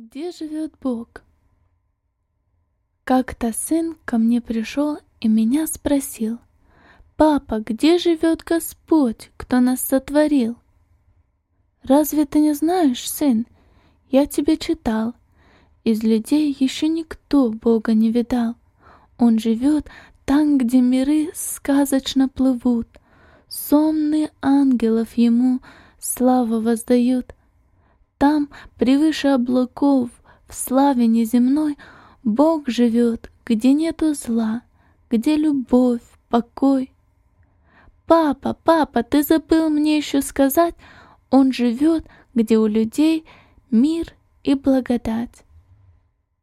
Где живет Бог? Как-то сын ко мне пришел и меня спросил: «Папа, где живет Господь, кто нас сотворил?» «Разве ты не знаешь, сын? Я тебе читал. Из людей еще никто Бога не видал. Он живет там, где миры сказочно плывут. Сонные ангелов ему славу воздают. Там, превыше облаков, в славе неземной, Бог живет, где нету зла, где любовь, покой. Папа, папа, ты забыл мне еще сказать, Он живет, где у людей мир и благодать.